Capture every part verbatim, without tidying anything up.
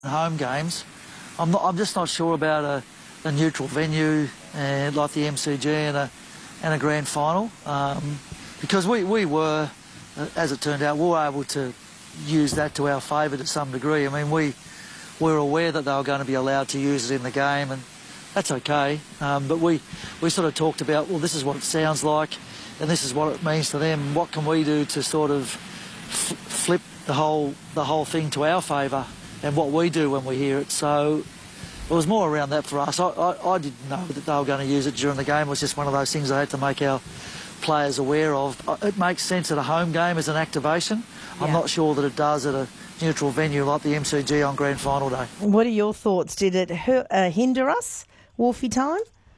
home games. I'm not. I'm just not sure about a, a neutral venue uh, like the M C G and a and a grand final um, because we we were, uh, as it turned out, we were able to use that to our favour to some degree. I mean, we, we were aware that they were going to be allowed to use it in the game, and that's okay. Um, but we, we sort of talked about, well, this is what it sounds like, and this is what it means to them. What can we do to sort of f flip the whole the whole thing to our favour, and what we do when we hear it? So it was more around that for us. I, I, I didn't know that they were going to use it during the game. It was just one of those things I had to make our players aware of. It makes sense at a home game as an activation. Yeah. I'm not sure that it does at a neutral venue like the M C G on grand final day. What are your thoughts? Did it hurt, uh, hinder us, Wolfie time?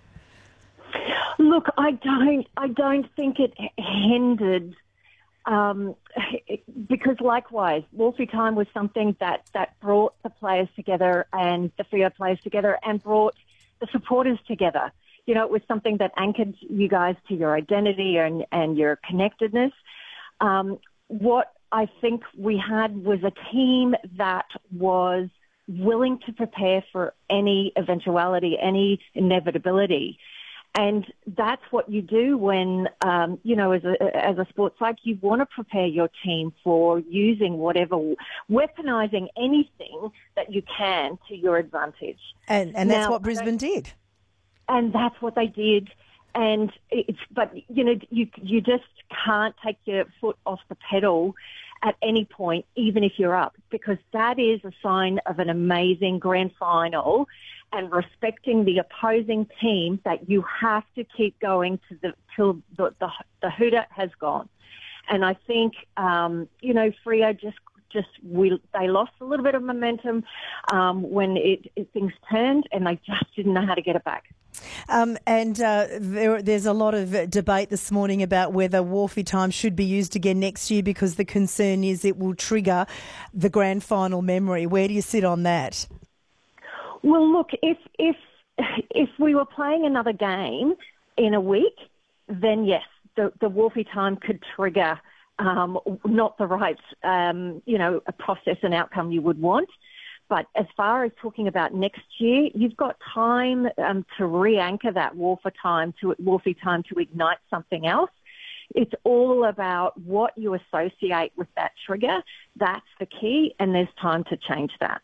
Look, I don't. I don't think it hindered, um, because likewise, Wolfie time was something that that brought the players together and the Freo players together and brought the supporters together. You know, it was something that anchored you guys to your identity and, and your connectedness. Um, what I think we had was a team that was willing to prepare for any eventuality, any inevitability. And that's what you do when, um, you know, as a, as a sports psych, you want to prepare your team for using whatever, weaponizing anything that you can to your advantage. And, and that's now, what Brisbane did. And that's what they did. And it's, but, you know, you, you just can't take your foot off the pedal at any point, even if you're up, because that is a sign of an amazing grand final and respecting the opposing team that you have to keep going to the, till the, the, the hooter has gone. And I think, um, you know, Freo just, just, we, they lost a little bit of momentum um, when it, it, things turned, and they just didn't know how to get it back. Um, and uh, there, there's a lot of debate this morning about whether Wolfie time should be used again next year, because the concern is it will trigger the grand final memory. Where do you sit on that? Well, look, if if if we were playing another game in a week, then yes, the, the Wolfie time could trigger um, not the right, um, you know, a process and outcome you would want. But as far as talking about next year, you've got time um, to re-anchor that Wolfie time to Wolfie time to ignite something else. It's all about what you associate with that trigger. That's the key, and there's time to change that.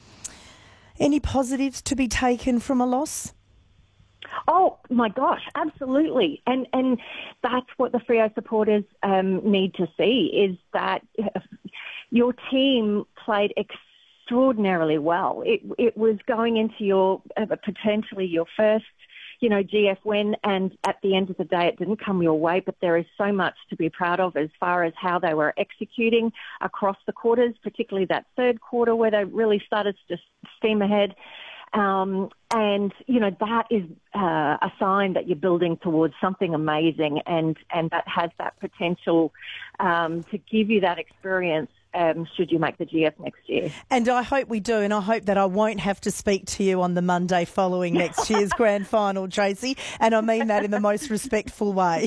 Any positives to be taken from a loss? Oh, my gosh, absolutely. And and that's what the Freo supporters um, need to see, is that your team played extraordinarily well. It it was going into your uh, potentially your first, you know, G F win, and at the end of the day, it didn't come your way, but there is so much to be proud of as far as how they were executing across the quarters, particularly that third quarter where they really started to just steam ahead. Um, and, you know, that is uh, a sign that you're building towards something amazing, and, and that has that potential um, to give you that experience Um, should you make the G F next year. And I hope we do, and I hope that I won't have to speak to you on the Monday following next year's grand final, Tracy, and I mean that in the most respectful way.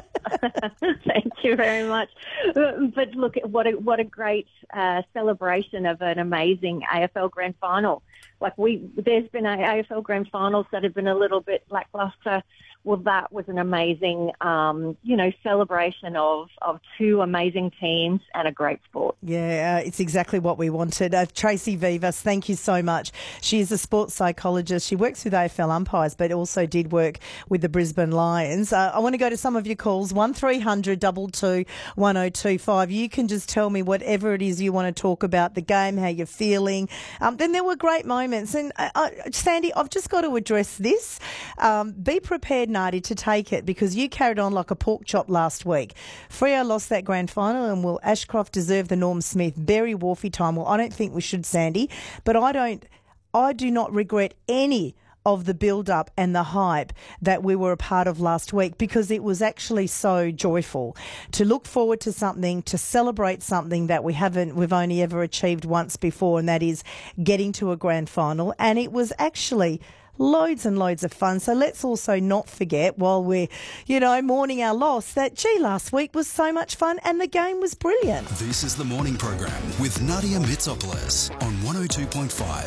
Thank you very much. But look, what a, what a great uh, celebration of an amazing A F L grand final. Like we, there's been A F L grand finals that have been a little bit lackluster. Well, that was an amazing, um, you know, celebration of, of two amazing teams and a great sport. Yeah, uh, it's exactly what we wanted. Uh, Tracy Vivas, thank you so much. She is a sports psychologist. She works with A F L umpires, but also did work with the Brisbane Lions. Uh, I want to go to some of your calls, one three hundred two two one oh two five. You can just tell me whatever it is you want to talk about, the game, how you're feeling. Um, then there were great moments. And, uh, uh, Sandy, I've just got to address this. Um, be prepared, Nardi, to take it, because you carried on like a pork chop last week. Freo lost that grand final, and will Ashcroft deserve the Norm Smith Berry Wolfie time? Well, I don't think we should, Sandy, but I don't, I do not regret any of the build-up and the hype that we were a part of last week, because it was actually so joyful to look forward to something, to celebrate something that we haven't, we've only ever achieved once before, and that is getting to a grand final. And it was actually loads and loads of fun. So let's also not forget, while we're, you know, mourning our loss, that, gee, last week was so much fun and the game was brilliant. This is the morning program with Nadia Mitsopoulos on one oh two point five